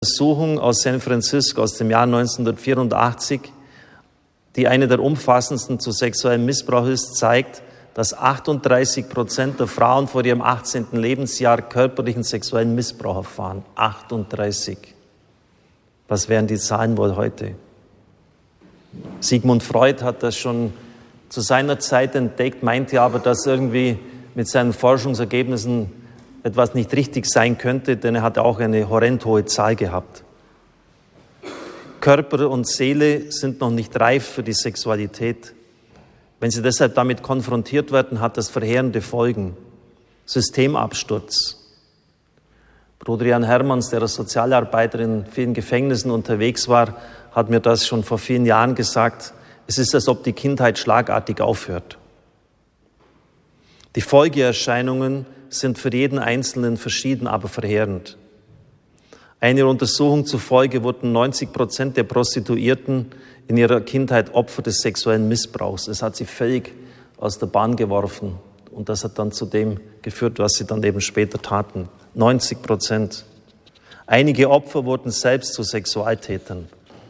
Untersuchung aus San Francisco aus dem Jahr 1984, die eine der umfassendsten zu sexuellem Missbrauch ist, zeigt, dass 38% der Frauen vor ihrem 18. Lebensjahr körperlichen sexuellen Missbrauch erfahren. 38. Was wären die Zahlen wohl heute? Sigmund Freud hat das schon zu seiner Zeit entdeckt, meinte aber, dass irgendwie mit seinen Forschungsergebnissen etwas nicht richtig sein könnte, denn er hatte auch eine horrend hohe Zahl gehabt. Körper und Seele sind noch nicht reif für die Sexualität. Wenn sie deshalb damit konfrontiert werden, hat das verheerende Folgen. Systemabsturz. Bruder Jan Hermanns, der als Sozialarbeiter in vielen Gefängnissen unterwegs war, hat mir das schon vor vielen Jahren gesagt. Es ist, als ob die Kindheit schlagartig aufhört. Die Folgeerscheinungen sind für jeden Einzelnen verschieden, aber verheerend. Einer Untersuchung zufolge wurden 90% der Prostituierten in ihrer Kindheit Opfer des sexuellen Missbrauchs. Es hat sie völlig aus der Bahn geworfen und das hat dann zu dem geführt, was sie dann eben später taten. 90%. Einige Opfer wurden selbst zu Sexualtätern.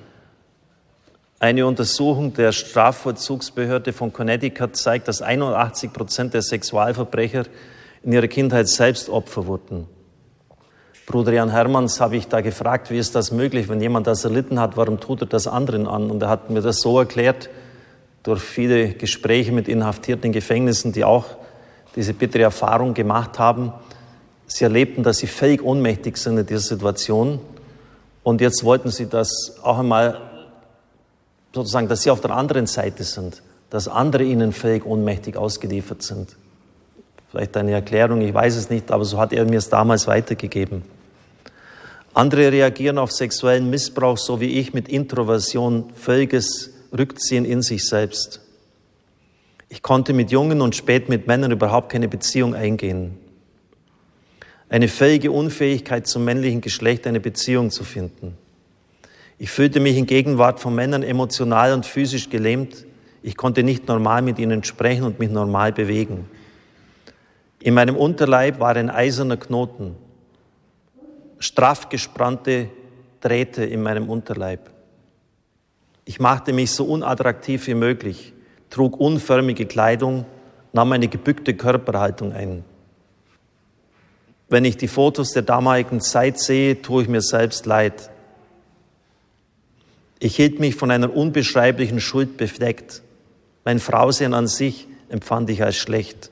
Eine Untersuchung der Strafvollzugsbehörde von Connecticut zeigt, dass 81% der Sexualverbrecher in ihrer Kindheit selbst Opfer wurden. Bruder Jan Hermanns habe ich da gefragt, wie ist das möglich, wenn jemand das erlitten hat, warum tut er das anderen an? Und er hat mir das so erklärt, durch viele Gespräche mit Inhaftierten in Gefängnissen, die auch diese bittere Erfahrung gemacht haben. Sie erlebten, dass sie völlig ohnmächtig sind in dieser Situation. Und jetzt wollten sie das auch einmal sozusagen, dass sie auf der anderen Seite sind, dass andere ihnen völlig ohnmächtig ausgeliefert sind. Vielleicht eine Erklärung, ich weiß es nicht, aber so hat er mir es damals weitergegeben. Andere reagieren auf sexuellen Missbrauch, so wie ich, mit Introversion, völliges Rückziehen in sich selbst. Ich konnte mit Jungen und spät mit Männern überhaupt keine Beziehung eingehen. Eine völlige Unfähigkeit zum männlichen Geschlecht, eine Beziehung zu finden. Ich fühlte mich in Gegenwart von Männern emotional und physisch gelähmt. Ich konnte nicht normal mit ihnen sprechen und mich normal bewegen. In meinem Unterleib war ein eiserner Knoten, straff gespannte Drähte in meinem Unterleib. Ich machte mich so unattraktiv wie möglich, trug unförmige Kleidung, nahm eine gebückte Körperhaltung ein. Wenn ich die Fotos der damaligen Zeit sehe, tue ich mir selbst leid. Ich hielt mich von einer unbeschreiblichen Schuld befleckt. Mein Frausein an sich empfand ich als schlecht.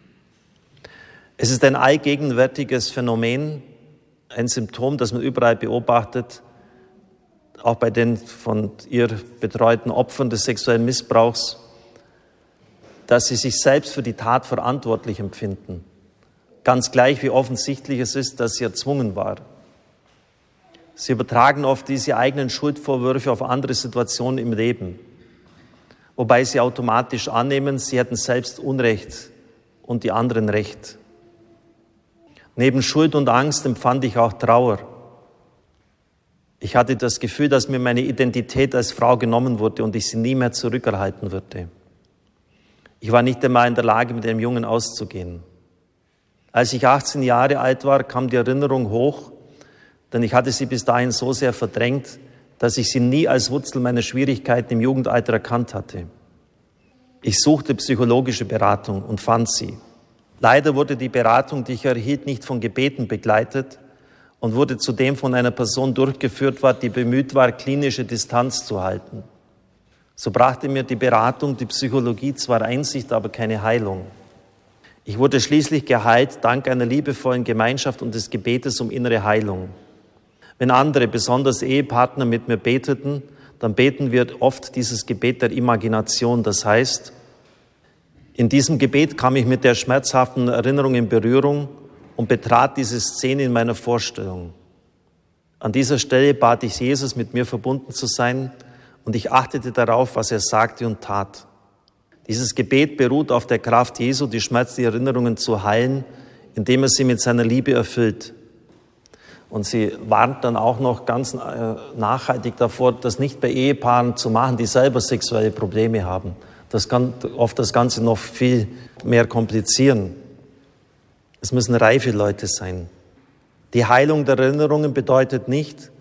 Es ist ein allgegenwärtiges Phänomen, ein Symptom, das man überall beobachtet, auch bei den von ihr betreuten Opfern des sexuellen Missbrauchs, dass sie sich selbst für die Tat verantwortlich empfinden. Ganz gleich, wie offensichtlich es ist, dass sie erzwungen war. Sie übertragen oft diese eigenen Schuldvorwürfe auf andere Situationen im Leben, wobei sie automatisch annehmen, sie hätten selbst Unrecht und die anderen Recht. Neben Schuld und Angst empfand ich auch Trauer. Ich hatte das Gefühl, dass mir meine Identität als Frau genommen wurde und ich sie nie mehr zurückerhalten würde. Ich war nicht einmal in der Lage, mit einem Jungen auszugehen. Als ich 18 Jahre alt war, kam die Erinnerung hoch, denn ich hatte sie bis dahin so sehr verdrängt, dass ich sie nie als Wurzel meiner Schwierigkeiten im Jugendalter erkannt hatte. Ich suchte psychologische Beratung und fand sie. Leider wurde die Beratung, die ich erhielt, nicht von Gebeten begleitet und wurde zudem von einer Person durchgeführt, die bemüht war, klinische Distanz zu halten. So brachte mir die Beratung, die Psychologie zwar Einsicht, aber keine Heilung. Ich wurde schließlich geheilt, dank einer liebevollen Gemeinschaft und des Gebetes um innere Heilung. Wenn andere, besonders Ehepartner, mit mir beteten, dann beten wir oft dieses Gebet der Imagination. Das heißt, in diesem Gebet kam ich mit der schmerzhaften Erinnerung in Berührung und betrat diese Szene in meiner Vorstellung. An dieser Stelle bat ich Jesus, mit mir verbunden zu sein, und ich achtete darauf, was er sagte und tat. Dieses Gebet beruht auf der Kraft Jesu, die schmerzlichen Erinnerungen zu heilen, indem er sie mit seiner Liebe erfüllt. Und sie warnt dann auch noch ganz nachhaltig davor, das nicht bei Ehepaaren zu machen, die selber sexuelle Probleme haben. Das kann oft das Ganze noch viel mehr komplizieren. Es müssen reife Leute sein. Die Heilung der Erinnerungen bedeutet nicht,